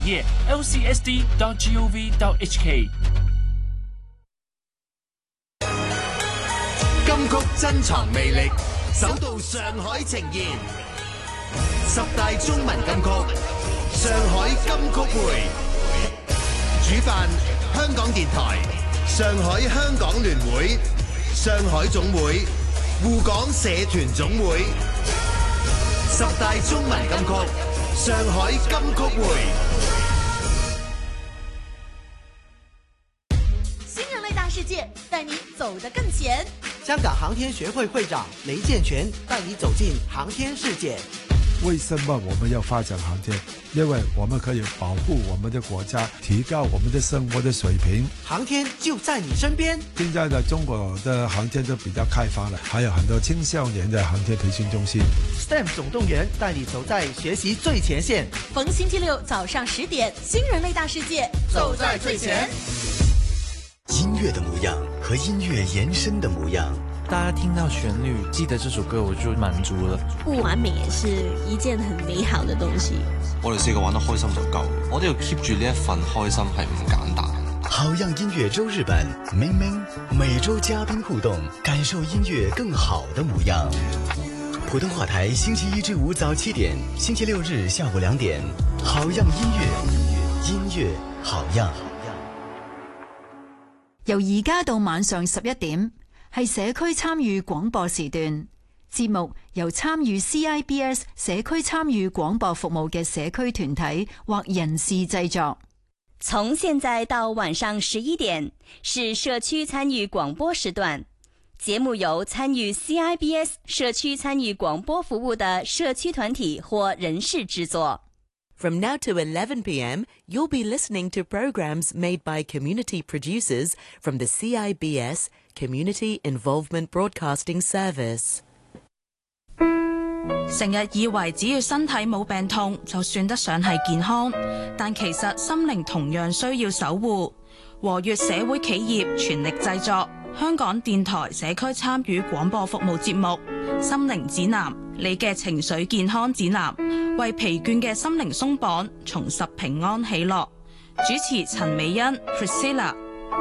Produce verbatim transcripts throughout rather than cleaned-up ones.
Yeah L C S D dot gov dot H K。 金曲珍藏魅力，首度上海呈現十大中文金曲，上海金曲會。主辦香港電台、上海香港聯會、上海總會、滬港社團總會。十大中文金曲，上海金曲會。 新人類大世界，帶你走得更前。 香港航天學會會長雷建全帶你走進航天世界。 為什麼我們要發展航天？因為我們可以保護我們的國家，提高我們的生活的水平。 航天就在你身邊。 現在的中國的航天都比較開發了，還有很多青少年的航天培訓中心。 S T E M 總動員帶你走在學習最前線。 逢星期六早上十點，新人類大世界，走在最前。 音樂的模樣和音樂延伸的模樣。 大家聽到旋律，記得這首歌，我就滿足了。 不完美也是一件很美好的東西。 我哋四個玩得開心就夠，我都要 keep 住呢一份開心係唔簡單。 好樣音樂周日版，明明每周嘉賓互動，感受音樂更好的模樣。普通話台星期一至五早七點，星期六日下午兩點。好樣音樂，音樂好樣。 由而家到晚上十一點。係社區參與廣播時段，節目由參與 C I B S 社區參與廣播服務嘅社區團體或人士製作。 從現在到晚上十一點是社區參與廣播時段，節目由參與 C I B S 社區參與廣播服務的社區團體或人士製作。 From now to eleven p.m., you'll be listening to programs made by community producers from the C I B S Community Involvement Broadcasting Service。 成日以為只要身體冇病痛就算得上係健康，但其實心靈同樣需要守護。和悅社會企業全力製作香港電台社區參與廣播服務節目《心靈指南》，你嘅情緒健康指南，為疲倦嘅心靈鬆綁，重拾平安喜樂。主持陳美欣 Priscilla。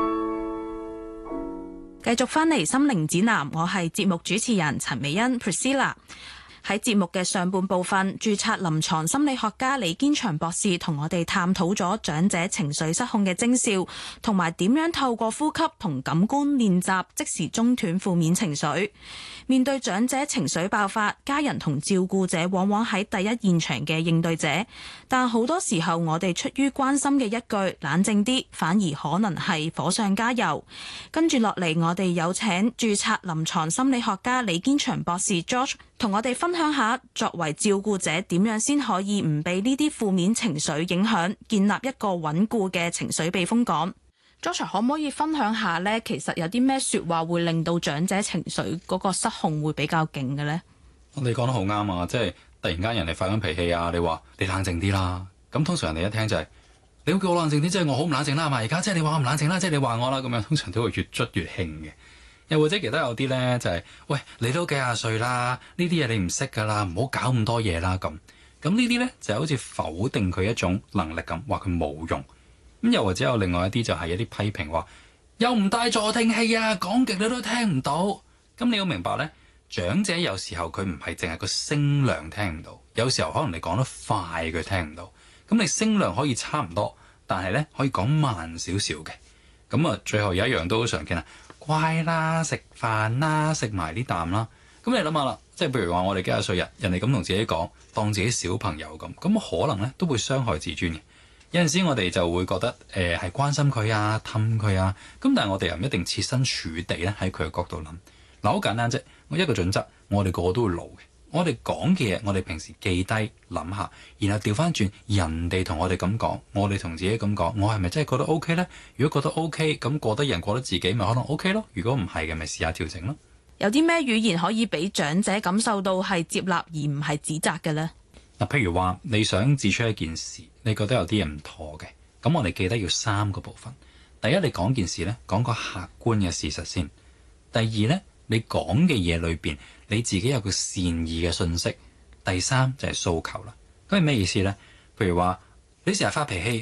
繼續返嚟《心靈指南》，我係節目主持人陳美欣 Priscilla。喺節目嘅上半部分，註冊臨床心理學家李堅祥博士同我哋探討咗長者情緒失控嘅徵兆，同埋點樣透過呼吸同感官練習即時中斷負面情緒。面對長者情緒爆發，家人同照顧者往往喺第一現場嘅應對者，但好多時候我哋出於關心嘅一句冷靜啲，反而可能係火上加油。跟住落嚟，我哋有請註冊臨床心理學家李堅祥博士 George 同我哋分享下，作為照顧者點樣先可以唔被呢啲負面情緒影響，建立一個穩固嘅情緒避風港。George 可唔可以分享下呢？其實有啲咩說話會令到長者情緒嗰個失控會比較勁嘅呢？ 你講得好啱啊！即係突然間人哋發緊脾氣啊，你話你冷靜啲啦。咁通常人哋一聽就係、是、你會叫我冷靜啲，即係我好唔冷靜啦嘛。而家即係你話我唔冷靜啦，即係你話我啦咁樣，通常都會越捽越興嘅。又或者其他有啲咧就係、是、喂，你都幾廿歲啦，呢啲嘢你唔識噶啦，唔好搞咁多嘢啦咁。咁呢啲咧就好似否定佢一種能力咁，話佢冇用。咁又或者有另外一啲就係一啲批評話，又唔帶助聽器啊，講極你都聽唔到。咁你要明白咧，長者有時候佢唔係淨係個聲量聽唔到，有時候可能你講得快佢聽唔到。咁你聲量可以差唔多，但係咧可以講慢少少嘅。咁啊，最後有一樣都好常見啊，乖啦，食飯啦，食埋呢啖啦。咁你諗下啦，即係譬如話我哋幾廿歲人，人哋咁同自己講，當自己小朋友咁，咁可能咧都會傷害自尊嘅。有陣時我哋就會覺得誒係、呃、關心佢啊，氹佢啊，咁但係我哋又唔一定設身處地咧喺佢嘅角度諗。嗱，好簡單啫，我一個準則，我哋個個都會老嘅。我哋講嘅嘢，我哋平時記低諗下，然後調翻轉人哋同我哋咁講，我哋同自己咁講，我係咪真係覺得 OK 呢？如果覺得 OK，咁過得人過得自己，咪可能 OK 咯。如果唔係嘅，咪試下調整咯。 有啲咩語言可以俾長者感受到係接納而唔係指責嘅呢？ 嗱，譬如話你想指出一件事，你覺得有啲嘢唔妥嘅，咁我哋記得要三個部分。第一，你講件事呢，講個客觀嘅事實先。第二呢，你講嘅嘢裏邊，你自己有個善意嘅信息。第三就係訴求啦。咁係咩意思呢？譬如話你成日發脾氣。